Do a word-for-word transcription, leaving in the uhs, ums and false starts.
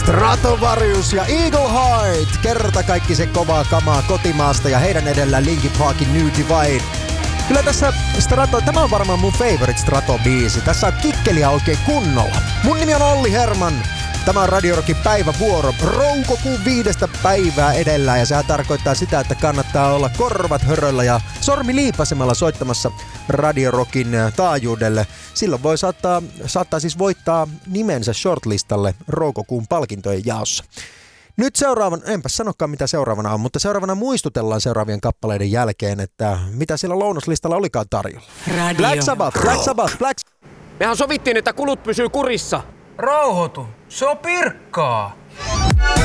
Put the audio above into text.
Stratovarius ja Eagle Heart, kerta kaikki se kovaa kamaa kotimaasta ja heidän edellään Linkin Parkin New Divide. Kyllä tässä Strato, tämä on varmaan mun favorite Strato-biisi. Tässä on kikkeliä oikein kunnolla. Mun nimi on Olli Herman. Tämä on Radio Rockin päivävuoro. Roukokuun viidestä päivää edellä ja sehän tarkoittaa sitä, että kannattaa olla korvat höröllä ja sormi liipasemalla soittamassa Radio Rockin taajuudelle. Silloin voi saattaa, saattaa siis voittaa nimensä shortlistalle roukokuun palkintojen jaossa. Nyt seuraavan, enpä sanokaan mitä seuraavana on, mutta seuraavana muistutellaan seuraavien kappaleiden jälkeen, että mitä siellä lounaslistalla olikaan tarjolla. Radio Black Sabbath, Black Sabbath, Black Mehän sovittiin, että kulut pysyy kurissa. Rauhoitu, se on pirkkaa.